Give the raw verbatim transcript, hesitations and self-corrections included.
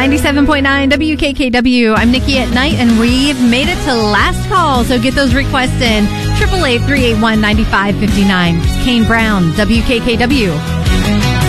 ninety-seven point nine W K K W. I'm Nikki at Night, and we've made it to last call, so get those requests in. eight eight eight, three eight one, nine five five nine. Kane Brown, W K K W.